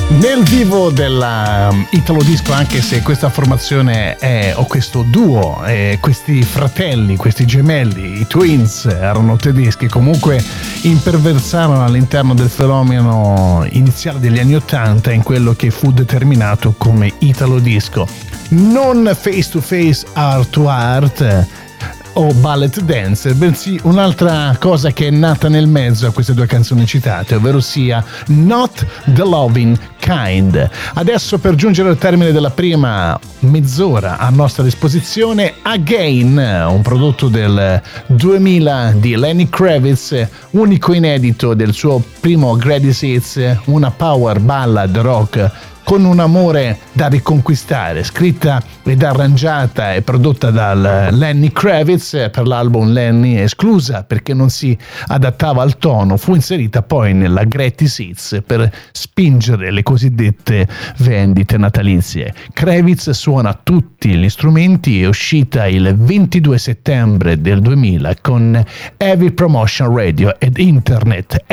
Nel vivo della Italo Disco, anche se questa formazione o questo duo, questi fratelli, questi gemelli, i twins, erano tedeschi, comunque imperversarono all'interno del fenomeno iniziale degli anni '80 in quello che fu determinato come Italo Disco. Non face to face, art to art o ballet dance, bensì un'altra cosa che è nata nel mezzo a queste due canzoni citate, ovvero sia Not the Loving Kind. Adesso, per giungere al termine della prima mezz'ora a nostra disposizione, Again, un prodotto del 2000 di Lenny Kravitz, unico inedito del suo primo Greatest Hits, una power ballad rock con un amore da riconquistare, scritta ed arrangiata e prodotta dal Lenny Kravitz per l'album Lenny, esclusa perché non si adattava al tono, fu inserita poi nella Greatest Hits per spingere le cosiddette vendite natalizie. Kravitz suona tutti gli strumenti, è uscita il 22 settembre del 2000 con Heavy Promotion Radio ed Internet